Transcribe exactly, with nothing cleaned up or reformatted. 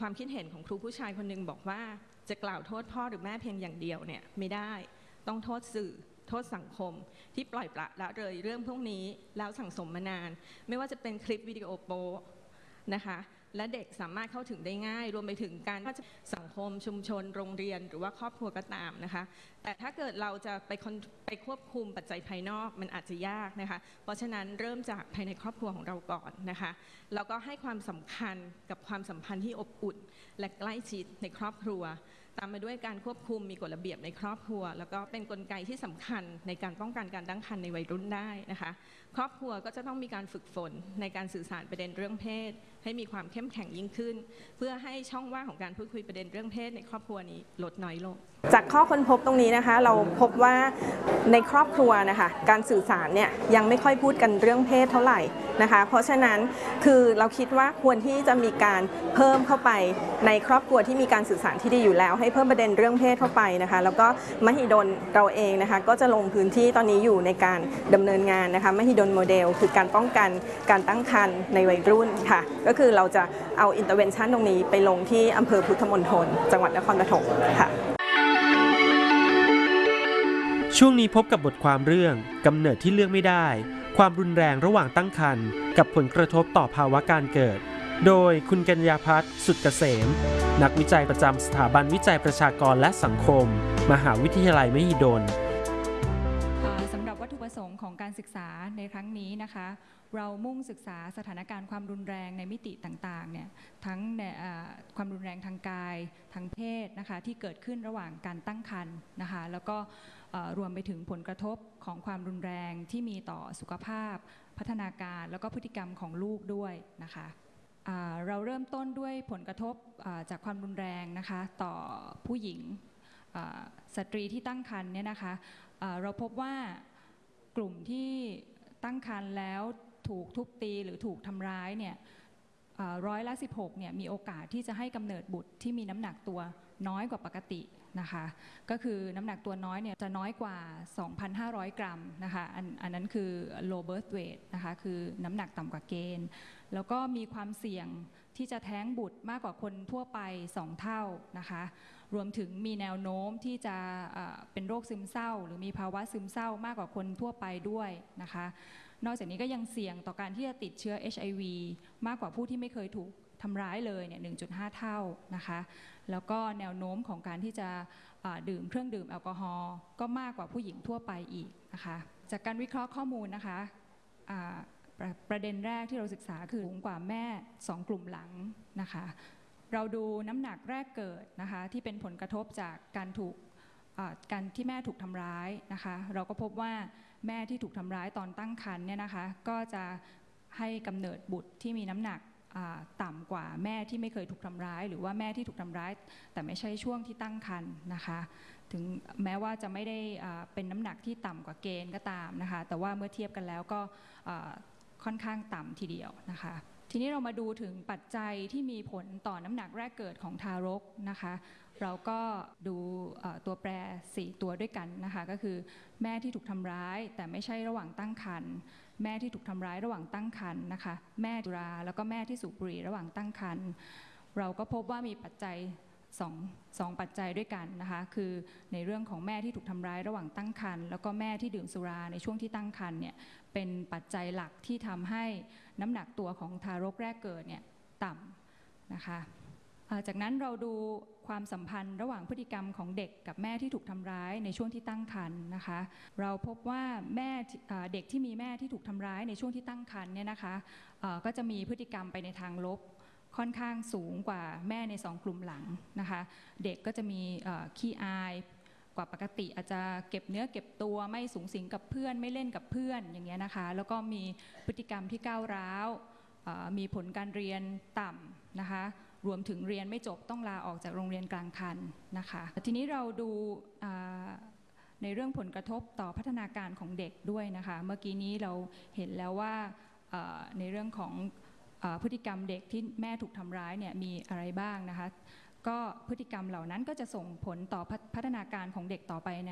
ความคิดเห็นของครูผู้ชายคนหนึ่งบอกว่าจะกล่าวโทษพ่อหรือแม่เพียงอย่างเดียวเนี่ยไม่ได้ต้องโทษสื่อโทษสังคมที่ปล่อยปละละเลยเรื่องพวกนี้แล้วสั่งสมมานานไม่ว่าจะเป็นคลิปวิดีโอโป๊นะคะและเด็กสามารถเข้าถึงได้ง่ายรวมไปถึงการสังคมชุมชนโรงเรียนหรือว่าครอบครัวก็ตามนะคะแต่ถ้าเกิดเราจะไปไปควบคุมปัจจัยภายนอกมันอาจจะยากนะคะเพราะฉะนั้นเริ่มจากภายในครอบครัวของเราก่อนนะคะแล้วก็ให้ความสำคัญกับความสัมพันธ์ที่อบอุ่นและใกล้ชิดในครอบครัวตามมาด้วยการควบคุมมีกฎระเบียบในครอบครัวแล้วก็เป็นกลไกที่สำคัญในการป้องกันการตั้งครรภ์ในวัยรุ่นได้นะคะครอบครัวก็จะต้องมีการฝึกฝนในการสื่อสารประเด็นเรื่องเพศให้มีความเข้มแข็งยิ่งขึ้นเพื่อให้ช่องว่างของการพูดคุยประเด็นเรื่องเพศในครอบครัวนี้ลดน้อยลงจากข้อค้นพบตรงนี้นะคะเราพบว่าในครอบครัวนะคะการสื่อสารเนี่ยยังไม่ค่อยพูดกันเรื่องเพศเท่าไหร่นะคะเพราะฉะนั้นคือเราคิดว่าควรที่จะมีการเพิ่มเข้าไปในครอบครัวที่มีการสื่อสารที่ดีอยู่แล้วให้เพิ่มประเด็นเรื่องเพศเข้าไปนะคะแล้วก็มหิดลเราเองนะคะก็จะลงพื้นที่ตอนนี้อยู่ในการดำเนินงานนะคะมหิดลโมเดลคือการป้องกันการตั้งครรภ์ในวัยรุ่นค่ะก็คือเราจะเอาอินเตอร์เวนชั่นตรงนี้ไปลงที่อำเภอพุทธมณฑลจังหวัดนครปฐมค่ะช่วงนี้พบกับบทความเรื่องกำเนิดที่เลือกไม่ได้ความรุนแรงระหว่างตั้งครรภ์กับผลกระทบต่อภาวะการเกิดโดยคุณกัญญาภัทร สุดเกษมนักวิจัยประจำสถาบันวิจัยประชากรและสังคมมหาวิทยาลัยมหิดลสำหรับวัตถุประสงค์ของการศึกษาในครั้งนี้นะคะเรามุ่งศึกษาสถานการณ์ความรุนแรงในมิติต่างๆเนี่ยทั้งในความรุนแรงทางกายทางเพศนะคะที่เกิดขึ้นระหว่างการตั้งครรภ์นะคะแล้วก็รวมไปถึงผลกระทบของความรุนแรงที่มีต่อสุขภาพพัฒนาการแล้วก็พฤติกรรมของลูกด้วยนะคะเราเริ่มต้นด้วยผลกระทบจากความรุนแรงนะคะต่อผู้หญิงสตรีที่ตั้งครรภ์เนี่ยนะคะเราพบว่ากลุ่มที่ตั้งครรภ์แล้วถูกทุบตีหรือถูกทำร้ายเนี่ยร้อยละสิบหกเนี่ยมีโอกาสที่จะให้กำเนิดบุตรที่มีน้ำหนักตัวน้อยกว่าปกตินะคะก็คือน้ำหนักตัวน้อยเนี่ยจะน้อยกว่า สองพันห้าร้อย กรัมนะคะอันอันนั้นคือ low birth weight นะคะคือน้ำหนักต่ำกว่าเกณฑ์แล้วก็มีความเสี่ยงที่จะแท้งบุตรมากกว่าคนทั่วไปสองเท่านะคะรวมถึงมีแนวโน้มที่จะเป็นโรคซึมเศร้าหรือมีภาวะซึมเศร้ามากกว่าคนทั่วไปด้วยนะคะนอกจากนี้ก็ยังเสี่ยงต่อการที่จะติดเชื้อ เอช ไอ วี มากกว่าผู้ที่ไม่เคยถูกทำร้ายเลยเนี่ย หนึ่งจุดห้า เท่านะคะแล้วก็แนวโน้มของการที่จะดื่มเครื่องดื่มแอลกอฮอล์ก็มากกว่าผู้หญิงทั่วไปอีกนะคะจากการวิเคราะห์ข้อมูลนะคะประเด็นแรกที่เราศึกษาคือสูงกว่าแม่สองกลุ่มหลังนะคะเราดูน้ำหนักแรกเกิดนะคะที่เป็นผลกระทบจากการถูกการที่แม่ถูกทำร้ายนะคะเราก็พบว่าแม่ที่ถูกทำร้ายตอนตั้งครรภ์เนี่ยนะคะก็จะให้กำเนิดบุตรที่มีน้ำหนักต่ำกว่าแม่ที่ไม่เคยถูกทำร้ายหรือว่าแม่ที่ถูกทำร้ายแต่ไม่ใช่ช่วงที่ตั้งครรภ์นะคะถึงแม้ว่าจะไม่ได้เป็นน้ำหนักที่ต่ำกว่าเกณฑ์ก็ตามนะคะแต่ว่าเมื่อเทียบกันแล้วก็ค่อนข้างต่ำทีเดียวนะคะทีนี้เรามาดูถึงปัจจัยที่มีผลต่อน้ำหนักแรกเกิดของทารกนะคะเราก็ดูตัวแปรสี่ตัวด้วยกันนะคะก็คือแม่ที่ถูกทำร้ายแต่ไม่ใช่ระหว่างตั้งครรภ์แม่ที่ถูกทำร้ายระหว่างตั้งครรภ์นะคะแม่สุราแล้วก็แม่ที่สูบบุหรี่ระหว่างตั้งครรภ์เราก็พบว่ามีปัจจัยสองสองปัจจัยด้วยกันนะคะคือในเรื่องของแม่ที่ถูกทำร้ายระหว่างตั้งครรภ์แล้วก็แม่ที่ดื่มสุราในช่วงที่ตั้งครรภ์เนี่ยเป็นปัจจัยหลักที่ทำให้น้ำหนักตัวของทารกแรกเกิดเนี่ยต่ำนะคะจากนั้นเราดูความสัมพันธ์ระหว่างพฤติกรรมของเด็กกับแม่ที่ถูกทำร้ายในช่วงที่ตั้งครรภ์นะคะเราพบว่าแม่เด็กที่มีแม่ที่ถูกทำร้ายในช่วงที่ตั้งครรภ์เนี่ยนะคะก็จะมีพฤติกรรมไปในทางลบค่อนข้างสูงกว่าแม่ในสองกลุ่มหลังนะคะเด็กก็จะมีขี้อายกว่าปกติอาจจะเก็บเนื้อเก็บตัวไม่สูงสิงกับเพื่อนไม่เล่นกับเพื่อนอย่างเงี้ยนะคะแล้วก็มีพฤติกรรมที่ก้าวร้าวมีผลการเรียนต่ำนะคะรวมถึงเรียนไม่จบต้องลาออกจากโรงเรียนกลางคันนะคะทีนี้เราดูในเรื่องผลกระทบต่อพัฒนาการของเด็กด้วยนะคะเมื่อกี้นี้เราเห็นแล้วว่าในเรื่องของพฤติกรรมเด็กที่แม่ถูกทำร้ายเนี่ยมีอะไรบ้างนะคะก็พฤติกรรมเหล่านั้นก็จะส่งผลต่อพัฒนาการของเด็กต่อไป